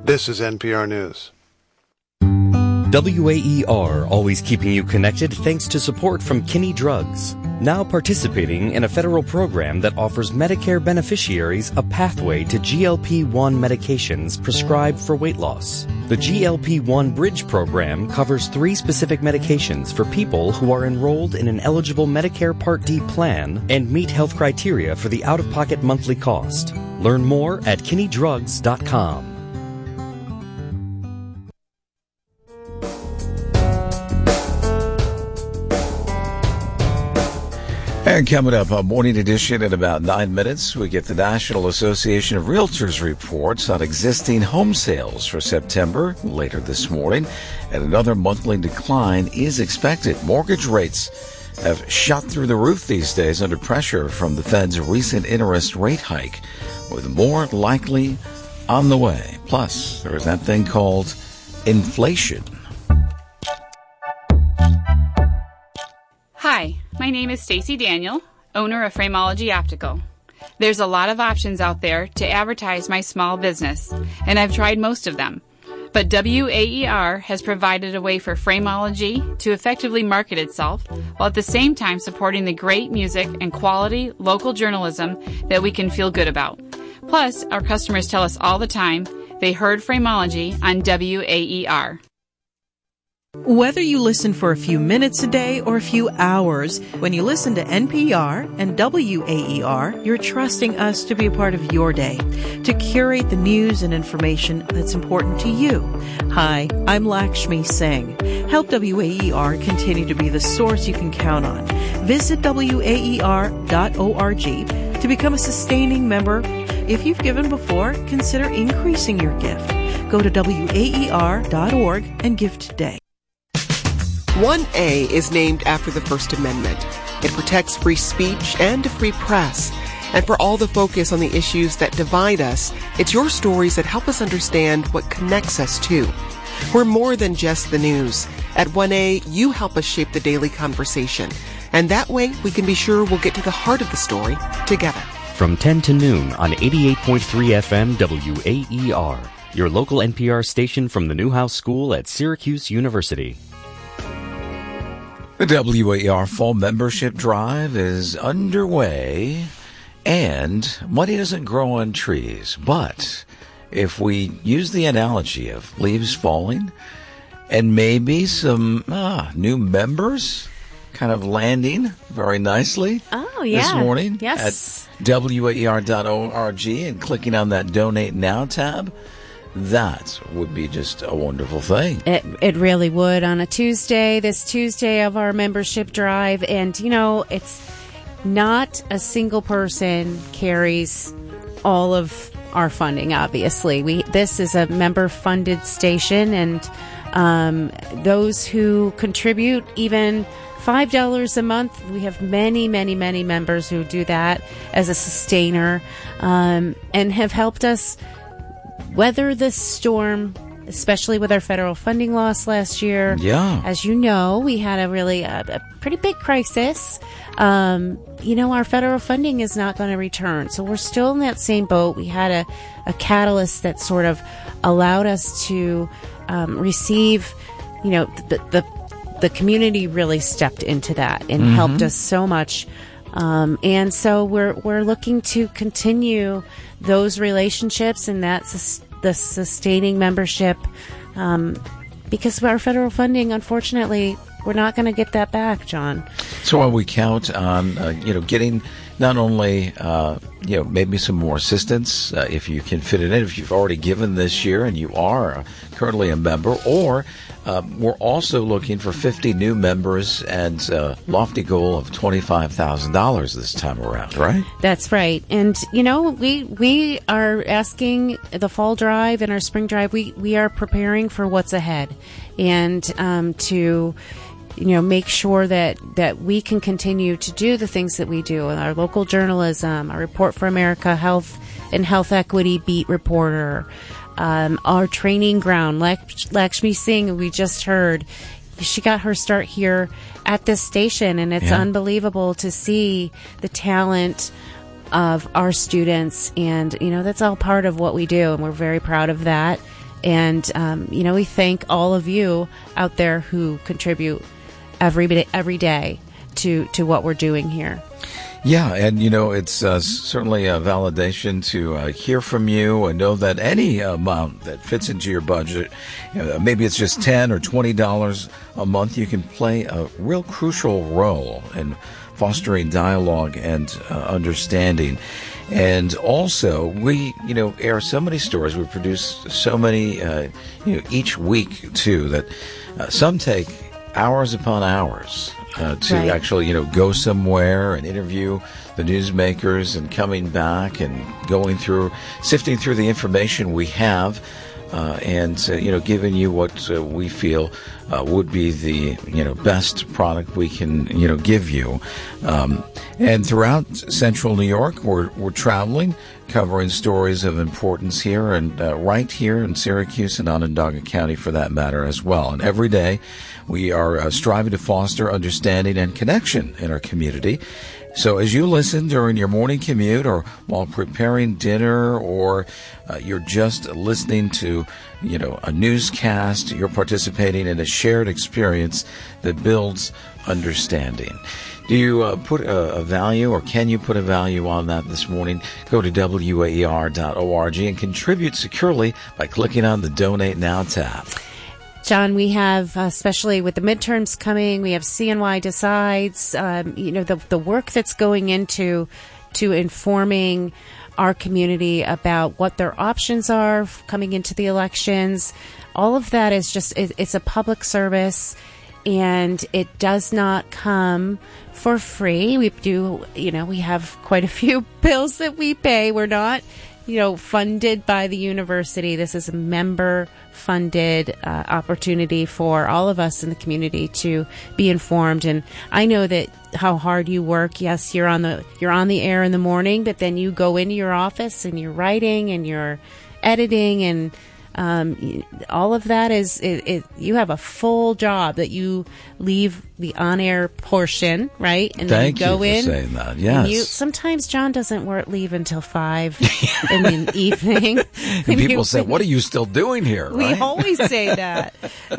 This is NPR News. WAER, always keeping you connected thanks to support from Kinney Drugs, now participating in a federal program that offers Medicare beneficiaries a pathway to GLP-1 medications prescribed for weight loss. The GLP-1 Bridge program covers 3 specific medications for people who are enrolled in an eligible Medicare Part D plan and meet health criteria for the out-of-pocket monthly cost. Learn more at kinneydrugs.com. And coming up, a morning edition in about 9 minutes, we get the National Association of Realtors reports on existing home sales for September later this morning, and another monthly decline is expected. Mortgage rates have shot through the roof these days under pressure from the Fed's recent interest rate hike, with more likely on the way. Plus, there is that thing called inflation. Hi, my name is Stacy Daniel, owner of Framology Optical. There's a lot of options out there to advertise my small business, and I've tried most of them. But WAER has provided a way for Framology to effectively market itself while at the same time supporting the great music and quality local journalism that we can feel good about. Plus, our customers tell us all the time they heard Framology on WAER. Whether you listen for a few minutes a day or a few hours, when you listen to NPR and WAER, you're trusting us to be a part of your day, to curate the news and information that's important to you. Hi, I'm Lakshmi Singh. Help WAER continue to be the source you can count on. Visit WAER.org to become a sustaining member. If you've given before, consider increasing your gift. Go to WAER.org and give today. 1A is named after the First Amendment. It protects free speech and a free press. And for all the focus on the issues that divide us, it's your stories that help us understand what connects us too. We're more than just the news. At 1A, you help us shape the daily conversation. And that way, we can be sure we'll get to the heart of the story together. From 10 to noon on 88.3 FM WAER, your local NPR station from the Newhouse School at Syracuse University. The WAER Fall Membership Drive is underway, and money doesn't grow on trees. But if we use the analogy of leaves falling and maybe some new members kind of landing very nicely this morning at WAER.org and clicking on that Donate Now tab, that would be just a wonderful thing. It really would on a Tuesday, this Tuesday of our membership drive. And, you know, it's not a single person carries all of our funding, obviously. This is a member-funded station, and those who contribute even $5 a month, we have many, many, many members who do that as a sustainer and have helped us weather this storm, especially with our federal funding loss last year. Yeah. As you know, we had a pretty big crisis. Our federal funding is not going to return. So we're still in that same boat. We had a catalyst that sort of allowed us to receive, the community really stepped into that and helped us so much. And so we're looking to continue those relationships, and that's the sustaining membership, because our federal funding, unfortunately, we're not going to get that back, John. So while we count on, getting not only, maybe some more assistance, if you can fit it in, if you've already given this year and you are currently a member, or we're also looking for 50 new members and a lofty goal of $25,000 this time around, right? That's right. And, we are asking the fall drive and our spring drive, we are preparing for what's ahead, and to make sure that we can continue to do the things that we do in our local journalism, our Report for America Health and Health Equity beat reporter, our training ground. Lakshmi Singh, we just heard, she got her start here at this station, and it's unbelievable to see the talent of our students, and that's all part of what we do, and we're very proud of that. And, we thank all of you out there who contribute every day to what we're doing here. Yeah, and it's certainly a validation to hear from you and know that any amount that fits into your budget, maybe it's just $10 or $20 a month, you can play a real crucial role in fostering dialogue and understanding. And also, we, air so many stories. We produce so many, each week, too, that some take hours upon hours to actually, go somewhere and interview the newsmakers and coming back and sifting through the information we have and giving you what we feel would be the, best product we can, give you. And throughout central New York, we're traveling, covering stories of importance here and right here in Syracuse and Onondaga County for that matter as well. And every day we are striving to foster understanding and connection in our community. So as you listen during your morning commute or while preparing dinner or you're just listening to, a newscast, you're participating in a shared experience that builds understanding. Do you put a value, or can you put a value on that this morning? Go to WAER.org and contribute securely by clicking on the Donate Now tab. John, we have, especially with the midterms coming, we have CNY Decides, the work that's going into informing our community about what their options are coming into the elections. All of that is just, it's a public service, and it does not come for free. We do, we have quite a few bills that we pay. We're not, funded by the university. This is a member-funded opportunity for all of us in the community to be informed. And I know that how hard you work. Yes, you're on the air in the morning, but then you go into your office and you're writing and you're editing, and all of that is you have a full job that you leave the on-air portion, right? And Thank then you go you for in. Saying that. Yes. Sometimes John doesn't leave until 5 in the evening. And people say, "What are you still doing here?" We right? always say that.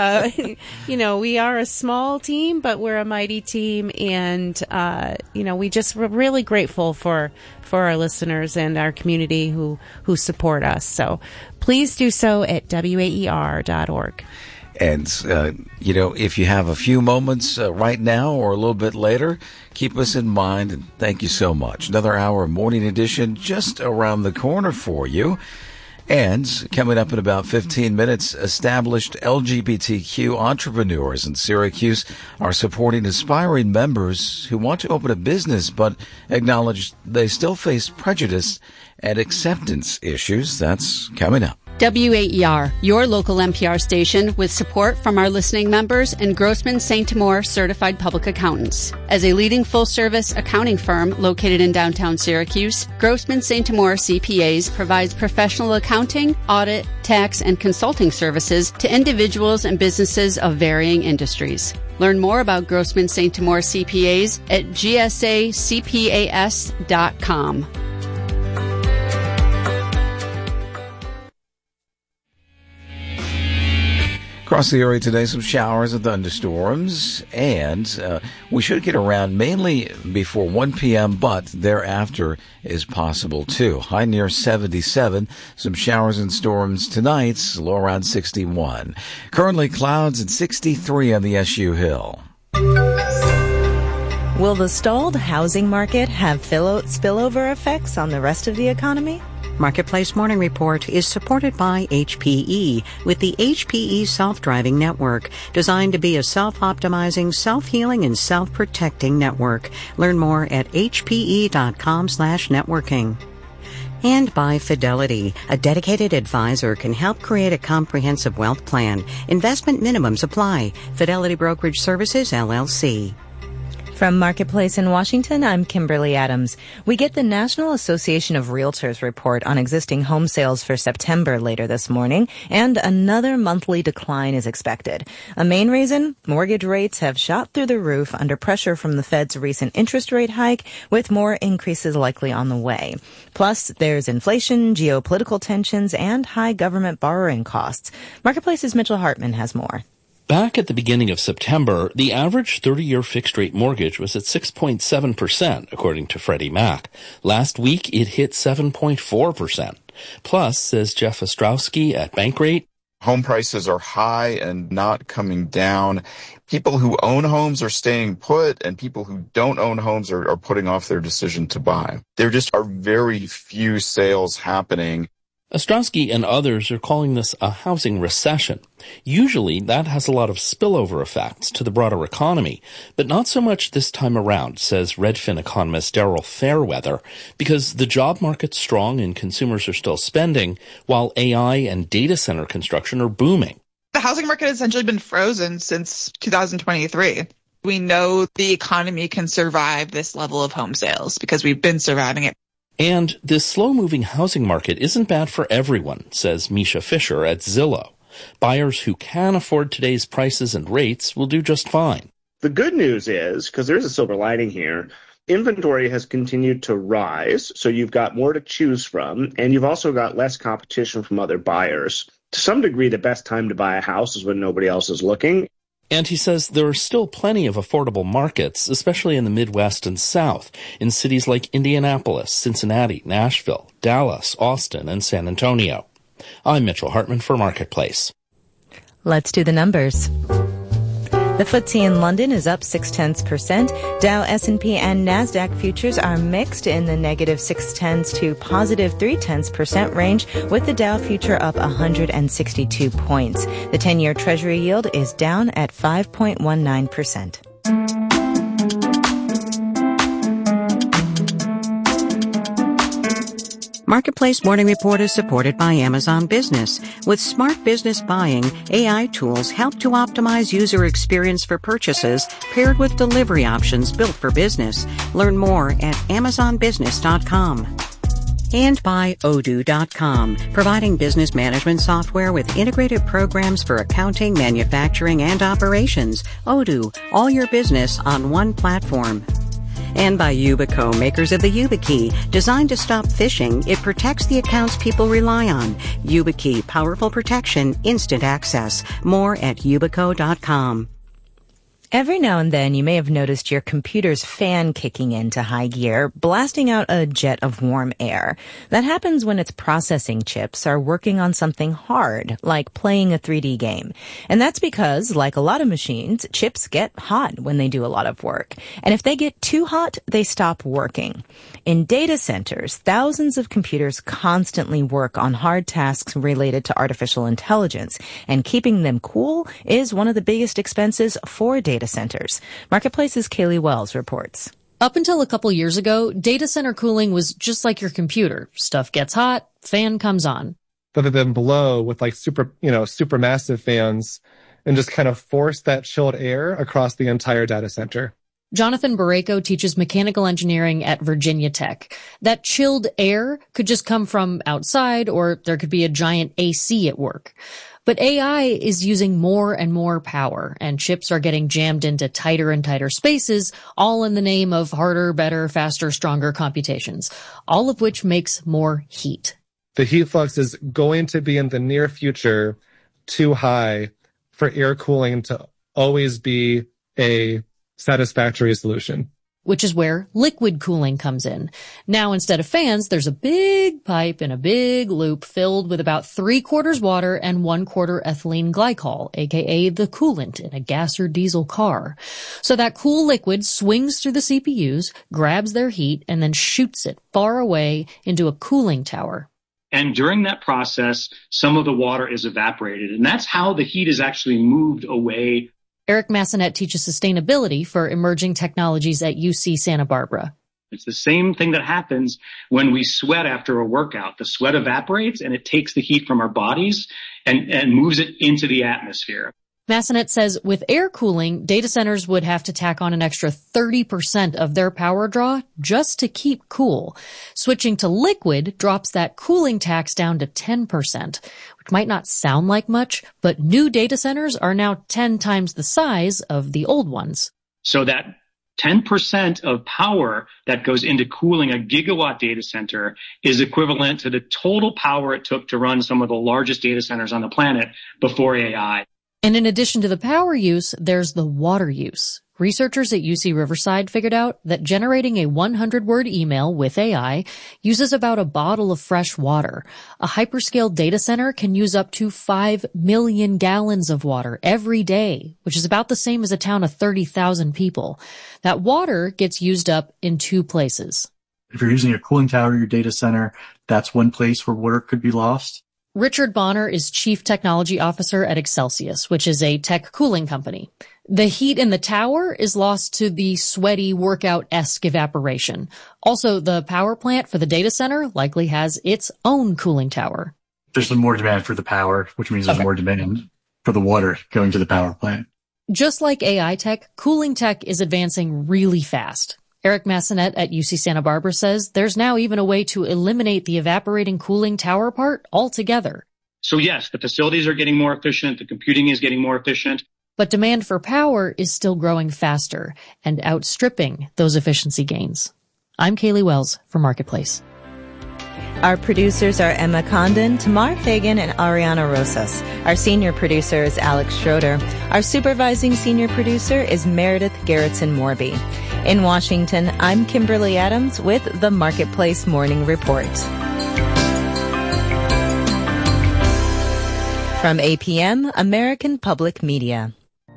We are a small team, but we're a mighty team, and we're really grateful for our listeners and our community who support us. So please do so at WAER.org. And, if you have a few moments right now or a little bit later, keep us in mind, and thank you so much. Another hour of Morning Edition just around the corner for you. And coming up in about 15 minutes, established LGBTQ entrepreneurs in Syracuse are supporting aspiring members who want to open a business but acknowledge they still face prejudice and acceptance issues. That's coming up. WAER, your local NPR station with support from our listening members and Grossman St. Amour certified public accountants. As a leading full-service accounting firm located in downtown Syracuse, Grossman St. Amour CPAs provides professional accounting, audit, tax, and consulting services to individuals and businesses of varying industries. Learn more about Grossman St. Amour CPAs at gsacpas.com. Across the area today, some showers and thunderstorms, and we should get around mainly before 1 p.m., but thereafter is possible too. High near 77, some showers and storms tonight, low around 61. Currently clouds at 63 on the SU Hill. Will the stalled housing market have spillover effects on the rest of the economy? Marketplace Morning Report is supported by HPE with the HPE Self-Driving Network, designed to be a self-optimizing, self-healing, and self-protecting network. Learn more at hpe.com/networking. And by Fidelity, a dedicated advisor can help create a comprehensive wealth plan. Investment minimums apply. Fidelity Brokerage Services, LLC. From Marketplace in Washington, I'm Kimberly Adams. We get the National Association of Realtors report on existing home sales for September later this morning, and another monthly decline is expected. A main reason? Mortgage rates have shot through the roof under pressure from the Fed's recent interest rate hike, with more increases likely on the way. Plus, there's inflation, geopolitical tensions, and high government borrowing costs. Marketplace's Mitchell Hartman has more. Back at the beginning of September, the average 30-year fixed-rate mortgage was at 6.7%, according to Freddie Mac. Last week, it hit 7.4%. Plus, says Jeff Ostrowski at Bankrate, home prices are high and not coming down. People who own homes are staying put, and people who don't own homes are putting off their decision to buy. There just are very few sales happening. Ostrowski and others are calling this a housing recession. Usually, that has a lot of spillover effects to the broader economy, but not so much this time around, says Redfin economist Daryl Fairweather, because the job market's strong and consumers are still spending, while AI and data center construction are booming. The housing market has essentially been frozen since 2023. We know the economy can survive this level of home sales because we've been surviving it. And this slow-moving housing market isn't bad for everyone, says Misha Fisher at Zillow. Buyers who can afford today's prices and rates will do just fine. The good news is, because there's a silver lining here, inventory has continued to rise, so you've got more to choose from, and you've also got less competition from other buyers. To some degree, the best time to buy a house is when nobody else is looking. And he says there are still plenty of affordable markets, especially in the Midwest and South, in cities like Indianapolis, Cincinnati, Nashville, Dallas, Austin, and San Antonio. I'm Mitchell Hartman for Marketplace. Let's do the numbers. The FTSE in London is up 0.6%. Dow, S&P, and NASDAQ futures are mixed in the negative 0.6 to positive 0.3% range, with the Dow future up 162 points. The 10-year Treasury yield is down at 5.19%. Marketplace Morning Report is supported by Amazon Business. With smart business buying, AI tools help to optimize user experience for purchases paired with delivery options built for business. Learn more at amazonbusiness.com. And by Odoo.com, providing business management software with integrated programs for accounting, manufacturing, and operations. Odoo, all your business on one platform. And by Yubico, makers of the YubiKey. Designed to stop phishing, it protects the accounts people rely on. YubiKey, powerful protection, instant access. More at Yubico.com. Every now and then, you may have noticed your computer's fan kicking into high gear, blasting out a jet of warm air. That happens when its processing chips are working on something hard, like playing a 3D game. And that's because, like a lot of machines, chips get hot when they do a lot of work. And if they get too hot, they stop working. In data centers, thousands of computers constantly work on hard tasks related to artificial intelligence, and keeping them cool is one of the biggest expenses for data centers. Marketplace's Kaylee Wells reports. Up until a couple years ago, data center cooling was just like your computer. Stuff gets hot, fan comes on. Rather than blow with like super massive fans and just kind of force that chilled air across the entire data center. Jonathan Barreco teaches mechanical engineering at Virginia Tech. That chilled air could just come from outside, or there could be a giant AC at work. But AI is using more and more power, and chips are getting jammed into tighter and tighter spaces, all in the name of harder, better, faster, stronger computations, all of which makes more heat. The heat flux is going to be in the near future too high for air cooling to always be a satisfactory solution. Which is where liquid cooling comes in. Now, instead of fans, there's a big pipe in a big loop filled with about 3/4 water and 1/4 ethylene glycol, aka the coolant in a gas or diesel car. So that cool liquid swings through the CPUs, grabs their heat, and then shoots it far away into a cooling tower. And during that process, some of the water is evaporated. And that's how the heat is actually moved away. Eric Massonet teaches sustainability for emerging technologies at UC Santa Barbara. It's the same thing that happens when we sweat after a workout. The sweat evaporates and it takes the heat from our bodies and moves it into the atmosphere. Massenet says with air cooling, data centers would have to tack on an extra 30% of their power draw just to keep cool. Switching to liquid drops that cooling tax down to 10%, which might not sound like much, but new data centers are now 10 times the size of the old ones. So that 10% of power that goes into cooling a gigawatt data center is equivalent to the total power it took to run some of the largest data centers on the planet before AI. And in addition to the power use, there's the water use. Researchers at UC Riverside figured out that generating a 100-word email with AI uses about a bottle of fresh water. A hyperscale data center can use up to 5 million gallons of water every day, which is about the same as a town of 30,000 people. That water gets used up in two places. If you're using a cooling tower in your data center, that's one place where water could be lost. Richard Bonner is Chief Technology Officer at Excelsius, which is a tech cooling company. The heat in the tower is lost to the sweaty workout-esque evaporation. Also, the power plant for the data center likely has its own cooling tower. There's more demand for the power, which means there's more demand for the water going to the power plant. Just like AI tech, cooling tech is advancing really fast. Eric Massenet at UC Santa Barbara says there's now even a way to eliminate the evaporating cooling tower part altogether. So yes, the facilities are getting more efficient, the computing is getting more efficient. But demand for power is still growing faster and outstripping those efficiency gains. I'm Kaylee Wells for Marketplace. Our producers are Emma Condon, Tamar Fagan, and Ariana Rosas. Our senior producer is Alex Schroeder. Our supervising senior producer is Meredith Garrettson-Morby. In Washington, I'm Kimberly Adams with the Marketplace Morning Report. From APM, American Public Media.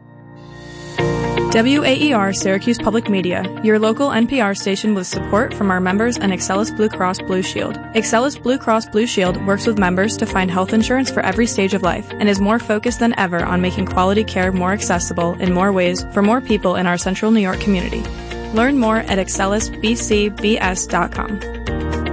WAER Syracuse Public Media, your local NPR station with support from our members and Excellus Blue Cross Blue Shield. Excellus Blue Cross Blue Shield works with members to find health insurance for every stage of life and is more focused than ever on making quality care more accessible in more ways for more people in our central New York community. Learn more at excellusbcbs.com.